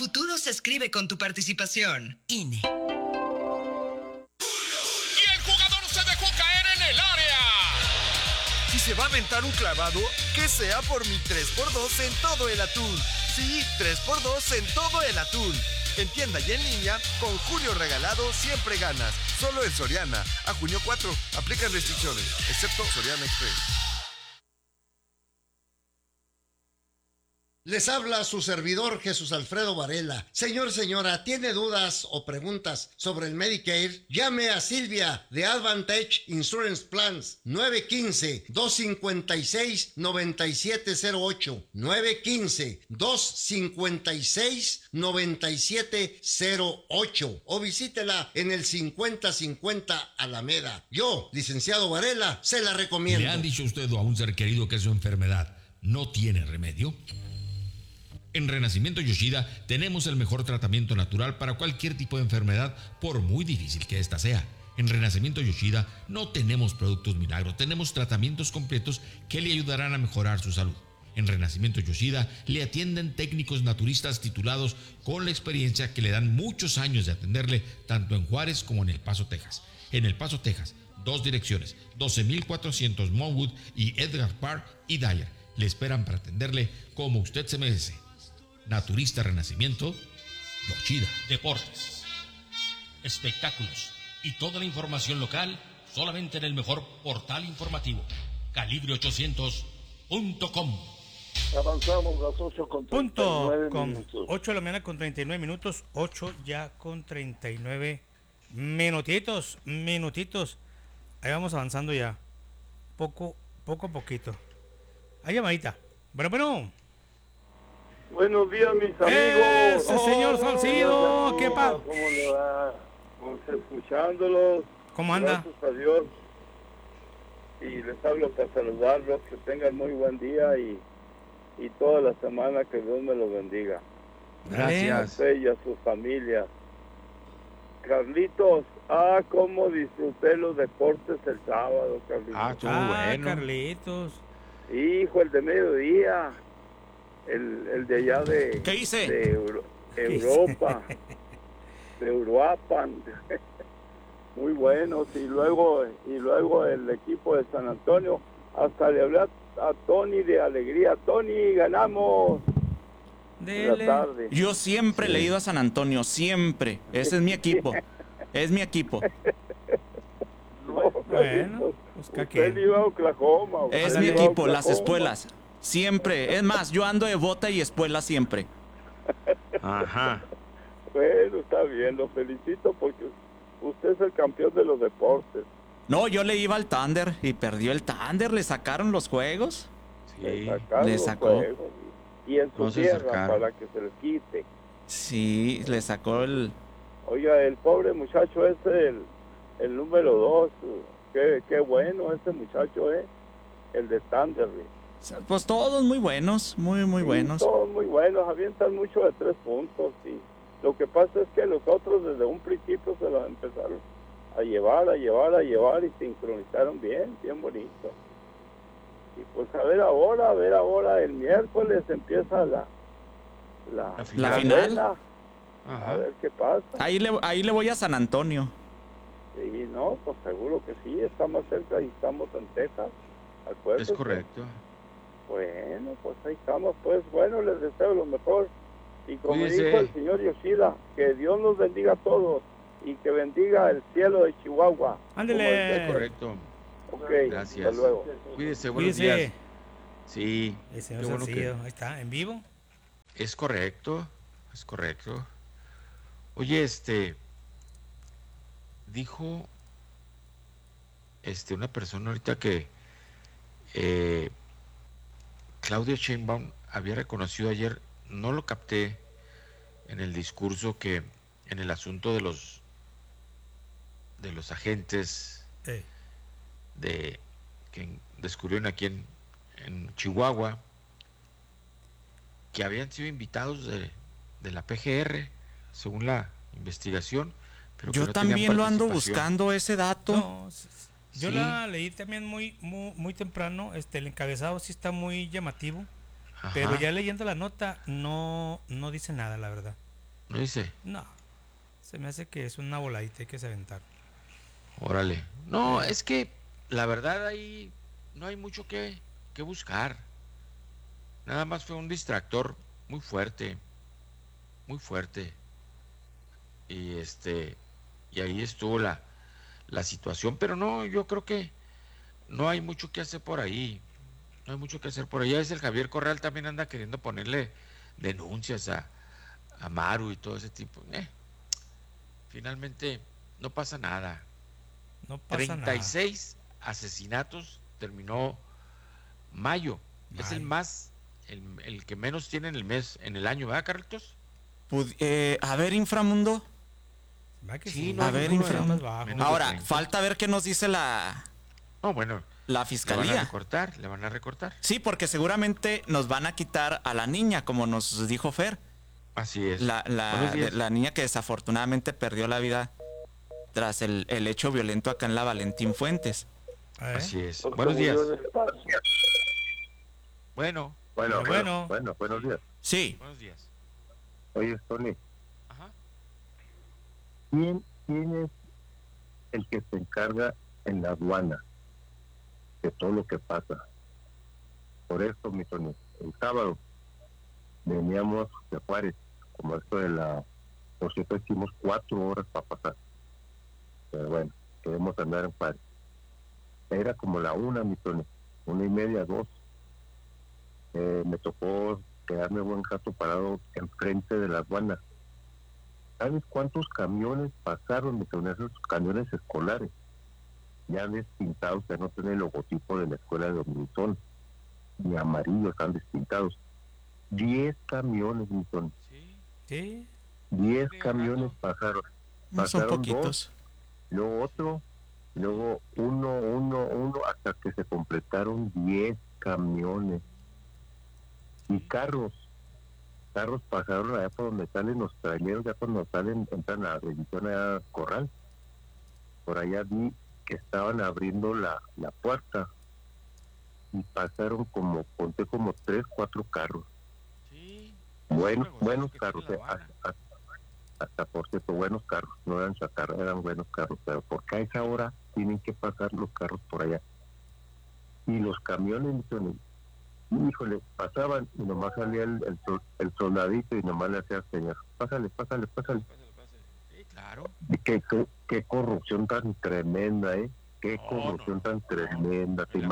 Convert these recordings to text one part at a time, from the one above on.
futuro se escribe con tu participación. INE. Y el jugador se dejó caer en el área. Si se va a aventar un clavado, que sea por mi 3x2 en todo el atún. Sí, 3x2 en todo el atún. En tienda y en línea, con Julio Regalado siempre ganas. Solo en Soriana. A junio 4. Aplican restricciones, excepto Soriana Express. Les habla su servidor Jesús Alfredo Varela. Señor, señora, ¿tiene dudas o preguntas sobre el Medicare? Llame a Silvia de Advantage Insurance Plans 915-256-9708 915-256-9708 o visítela en el 5050 Alameda. Yo, licenciado Varela, se la recomiendo. ¿Le han dicho usted a un ser querido que su enfermedad no tiene remedio? En Renacimiento Yoshida tenemos el mejor tratamiento natural para cualquier tipo de enfermedad, por muy difícil que ésta sea. En Renacimiento Yoshida no tenemos productos milagros, tenemos tratamientos completos que le ayudarán a mejorar su salud. En Renacimiento Yoshida le atienden técnicos naturistas titulados con la experiencia que le dan muchos años de atenderle tanto en Juárez como en El Paso, Texas. En El Paso, Texas, 2 direcciones, 12,400 Monwood y Edgar Park y Dyer. Le esperan para atenderle como usted se merece. Naturista Renacimiento Yoshida. Deportes, espectáculos y toda la información local solamente en el mejor portal informativo, calibre800.com. Avanzamos las 8:39 minutos. 8 de la mañana con 39 minutos, 8 ya con 39 minutitos. Ahí vamos avanzando ya, poco a poquito. Hay llamadita. Bueno. Buenos días, mis amigos. ¡Ese señor Salcido! ¿Qué pasa? ¿Cómo le va? Escuchándolos. ¿Cómo anda? Gracias a Dios. Y les hablo para saludarlos. Que tengan muy buen día y toda la semana que Dios me los bendiga. Gracias. A usted y a su familia. Carlitos, cómo disfruté los deportes el sábado, Carlitos. Estuvo bueno. Carlitos. Hijo, el de mediodía. El de allá de... ¿Qué hice? De Europa. De Uruapan. Muy buenos. Y luego el equipo de San Antonio. Hasta le hablé a Tony de alegría. Tony, ganamos. Dele. La tarde. Yo siempre he ido a San Antonio, siempre. Ese es mi equipo. Es mi equipo. No, Bueno, pues usted iba a Oklahoma. Es mi equipo, las espuelas. Siempre. Es más, yo ando de bota y espuela siempre. Ajá. Bueno, está bien, lo felicito porque usted es el campeón de los deportes. No, yo le iba al Thunder y perdió el Thunder. ¿Le sacaron los juegos? Sí, le sacó. Y en su tierra para que se les quite. Sí, le sacó el... Oiga, el pobre muchacho es el número 2. Qué bueno ese muchacho, el de Thunder. Pues todos muy buenos, muy buenos. Todos muy buenos, avientan mucho de 3 puntos. Y lo que pasa es que los otros desde un principio se los empezaron a llevar y sincronizaron bien bonito. Y pues a ver ahora, el miércoles empieza la final. A ver qué pasa. Ahí le voy a San Antonio. Y no, pues seguro que sí, está más cerca y estamos en Texas. Acuérdense. Es correcto. Bueno, pues ahí estamos, pues bueno, les deseo lo mejor. Y como Cuídense. dijo el señor Yoshida, que Dios nos bendiga a todos y que bendiga el cielo de Chihuahua. Ándele. Es correcto. Ok, Gracias. hasta luego. Cuídese, buenos días. Sí. El señor qué bueno Salcido, ahí está, en vivo. Es correcto. Oye, dijo una persona ahorita que Claudia Sheinbaum había reconocido ayer, no lo capté en el discurso, que en el asunto de los agentes que descubrieron aquí en Chihuahua, que habían sido invitados de la PGR, según la investigación, pero yo no tenían también lo ando participación. buscando ese dato. No, yo Sí. la leí también muy temprano. El encabezado sí está muy llamativo. Ajá. Pero ya leyendo la nota no dice nada, la verdad. ¿No dice? No. Se me hace que es una voladita que se aventaron. Órale. No, es que la verdad ahí no hay mucho que buscar. Nada más fue un distractor muy fuerte. Muy fuerte. Y y ahí estuvo la situación, pero no, yo creo que no hay mucho que hacer por ahí. No hay mucho que hacer por ahí. Ya ves, el Javier Corral también anda queriendo ponerle denuncias a Maru y todo ese tipo. Finalmente no pasa nada. No pasa 36 asesinatos terminó mayo. Es el más, el que menos tiene en el mes, en el año, ¿verdad, Carlitos? A ver, Inframundo. Sí, A ver, Inframundo. Menos de Ahora, 30. falta ver qué nos dice la Le fiscalía. van a recortar. Sí, porque seguramente nos van a quitar a la niña, como nos dijo Fer. Así es. La niña que desafortunadamente perdió la vida tras el hecho violento acá en la Valentín Fuentes. Así es. Buenos días. Bueno, buenos días. Sí. Buenos días. Oye, Tony. Ajá. ¿Quién es el que se encarga en la aduana de todo lo que pasa? Por eso, mi Tony, el sábado veníamos de Juárez, como esto por cierto, hicimos 4 horas para pasar. Pero bueno, queremos andar en Juárez. Era como la 1, mi Tony, 1:30, 2. Me tocó quedarme buen rato parado enfrente de la aduana. ¿Sabes cuántos camiones pasaron, mi Tony? Esos camiones escolares, ya despintados, ya no tienen el logotipo de la escuela de Omnizón, ni amarillos, están despintados. 10 camiones, mi Tony. Sí. 10 camiones pasaron. No son Pasaron poquitos. 2, luego otro, luego uno, hasta que se completaron 10 camiones. Y carros pasaron allá por donde salen los traileros, ya cuando entran a la revisión a Corral. Por allá vi que estaban abriendo la puerta y pasaron conté como 3, 4 carros. Sí. Buenos carros, hasta por cierto, buenos carros, no eran chatarra, eran buenos carros, pero porque a esa hora tienen que pasar los carros por allá. Y los camiones, híjole, pasaban y nomás salía el soldadito y nomás le hacía al señor, pásale. Sí, claro. Y qué corrupción tan tremenda, qué corrupción tan tremenda. ¿Te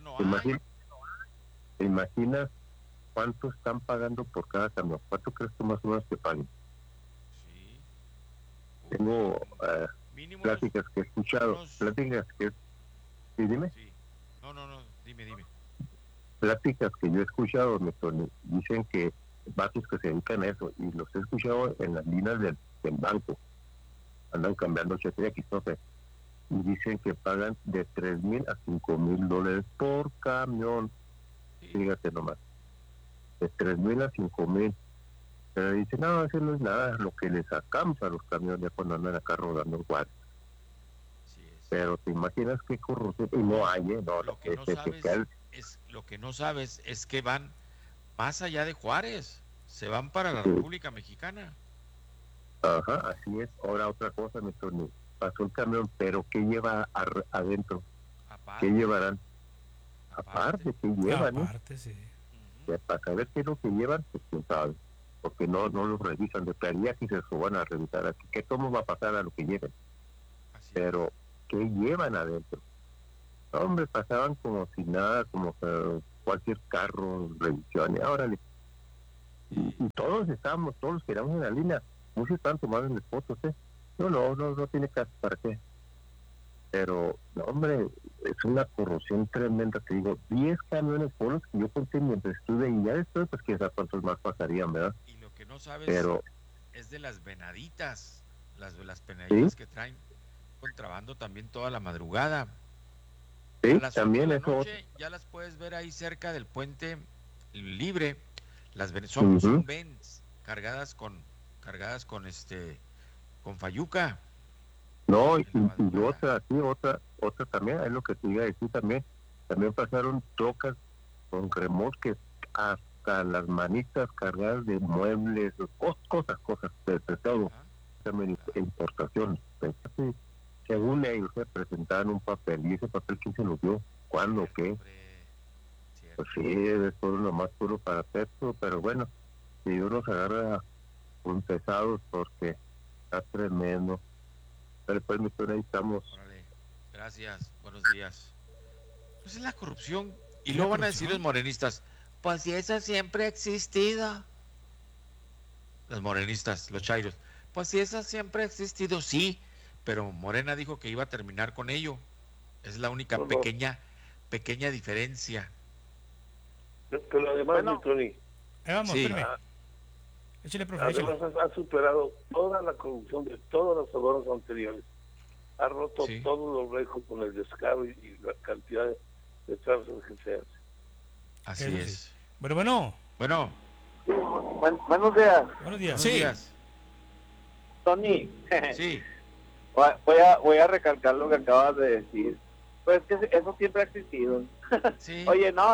imaginas cuánto están pagando por cada camión? ¿Cuánto crees tú más o menos que paguen? Sí. Tengo pláticas que he escuchado, sí, dime. Sí. No, dime. Pláticas que yo he escuchado, dicen que vatos que se dedican a eso, y los he escuchado en las líneas del banco, andan cambiando cheques, no sé, y dicen que pagan de $3,000 a $5,000 por camión. Fíjate nomás, de $3,000 a $5,000. Pero dicen, no, eso no es nada, lo que le sacamos a los camiones ya cuando andan acá rodando en Juárez. Pero te imaginas qué corrupción, y no hay, lo que no sabes es que van más allá de Juárez, se van para la República Mexicana. Ajá, así es. Ahora otra cosa, mi Tony, pasó el camión, pero ¿qué lleva adentro? Aparte. ¿Qué llevarán? Aparte, ¿qué llevan? Aparte, sí. Para saber qué es lo que llevan, pues quién sabe, porque no los revisan. De claridad que se van a revisar aquí, ¿qué cómo va a pasar a lo que lleven? Pero ¿qué llevan adentro? Hombre, pasaban como si nada, como cualquier carro, revisión, y órale. Y todos los que éramos en la línea, muchos están tomando fotos, No tiene caso, ¿para qué? Pero, no, hombre, es una corrupción tremenda, te digo, 10 camiones por los que yo conté mientras estuve, y ya después, pues quién sabe cuántos más pasarían, ¿verdad? Y lo que no sabes es de las venaditas, las penaditas, ¿sí?, que traen contrabando también toda la madrugada. Sí, a las también 8 de la eso. Noche, ya las puedes ver ahí cerca del puente libre. Son Benz cargadas con fayuca. No, y otra también, es lo que te iba a decir también pasaron trocas con remolques hasta las manitas cargadas de muebles, cosas, te qué. Pues sí, es puro, nomás puro para texto, pero bueno, si uno se agarra un pesado porque está tremendo. Pero pues, mi Tony, ahí estamos. Órale, gracias, buenos días. Pues es la corrupción. Y luego van a decir los morenistas, pues si eso siempre ha existido. Los morenistas, los chairos, pues si eso siempre ha existido, sí, pero Morena dijo que iba a terminar con ello. Es la única pequeña diferencia. Pero además, Bueno. mi Tony, Ahí vamos, Sí. espérame. Échale, profe, échale. además ha superado toda la corrupción de todas las gobiernos anteriores. Ha roto Sí. todos los récords con el descaro y la cantidad de tránsito que se hace. Así Eso sí. es. Bueno. Bueno, Buenos días, Buenos días. buenos días. Tony. Sí, Voy a recalcar lo que acabas de decir. Pues que eso siempre ha existido. sí. Oye, no,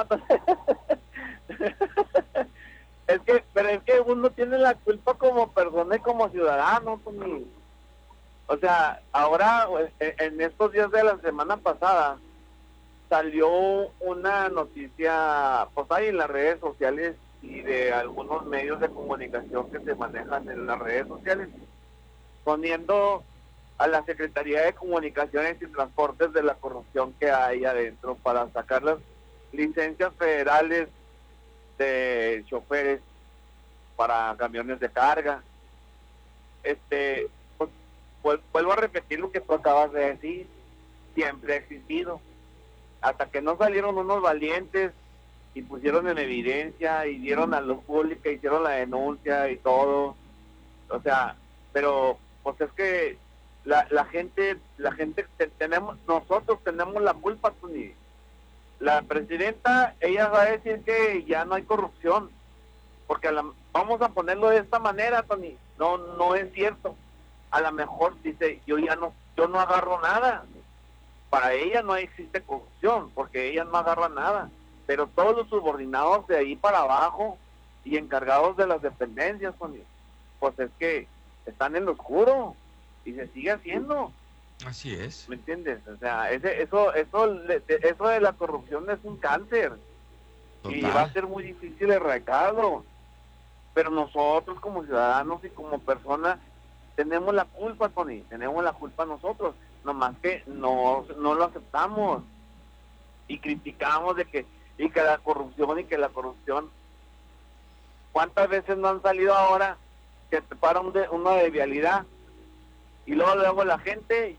pero es que uno tiene la culpa como persona y como ciudadano, Tony. O sea, ahora, en estos días de la semana pasada, salió una noticia, pues ahí en las redes sociales y de algunos medios de comunicación que se manejan en las redes sociales, poniendo a la Secretaría de Comunicaciones y Transportes de la corrupción que hay adentro para sacar las licencias federales de choferes para camiones de carga. Pues, vuelvo a repetir lo que tú acabas de decir, siempre ha existido. Hasta que no salieron unos valientes y pusieron en evidencia y dieron a luz pública, hicieron la denuncia y todo. O sea, pero pues es que la gente nosotros tenemos la culpa, Tony. La presidenta, ella va a decir que ya no hay corrupción, porque vamos a ponerlo de esta manera, Tony. No es cierto. A lo mejor dice, yo no agarro nada. Para ella no existe corrupción, porque ella no agarra nada. Pero todos los subordinados de ahí para abajo y encargados de las dependencias, Tony, pues es que están en lo oscuro y se sigue haciendo. Así es. ¿Me entiendes? O sea, eso de la corrupción es un cáncer. Total. Y va a ser muy difícil erradicarlo. Pero nosotros como ciudadanos y como personas tenemos la culpa, Tony. Tenemos la culpa nosotros. Nomás que no lo aceptamos. Y criticamos que la corrupción. ¿Cuántas veces no han salido ahora que te para una de vialidad? Y luego la gente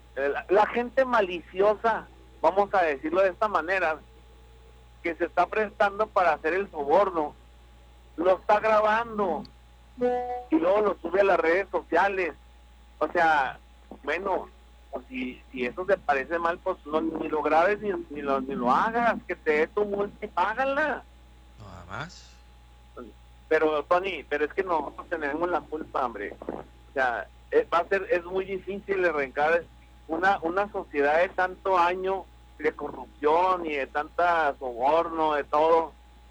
maliciosa, vamos a decirlo de esta manera, que se está prestando para hacer el soborno, lo está grabando y luego lo sube a las redes sociales. O sea, bueno, pues si eso te parece mal, pues ni lo grabes ni lo hagas, que te dé tu multa y págala. Nada más. Pero Tony, es que nosotros tenemos la culpa, hombre. O sea, es muy difícil arrancar una sociedad de tanto año de corrupción y de tanta soborno, de todo.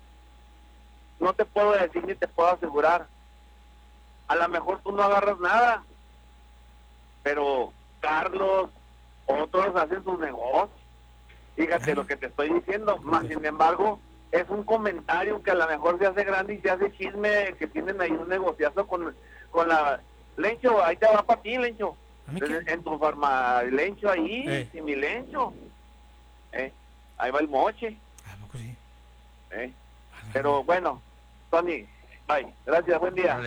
No te puedo decir ni te puedo asegurar. A lo mejor tú no agarras nada, pero Carlos, otros hacen sus negocios. Fíjate lo que te estoy diciendo. Más sin embargo, es un comentario que a lo mejor se hace grande y se hace chisme, que tienen ahí un negociazo con la... Lencho, ahí te va para ti, Lencho. En tu farma, Lencho ahí, y mi Lencho. Ahí va el moche. Pero bueno, Tony, bye. Gracias, buen día.